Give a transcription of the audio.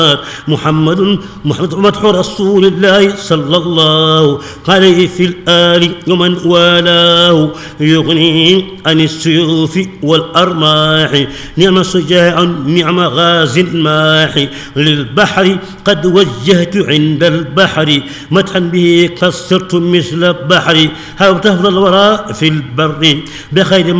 محمد مدح رسول الله صلى الله عليه في الآل ومن والاه يغني عن السيوف والأرماح نعم شجاع نعم غاز ماح للبحر قد وجهت عند البحر مدحا به قد صرت مثل البحر هاو تفضل الوراء في البر بخير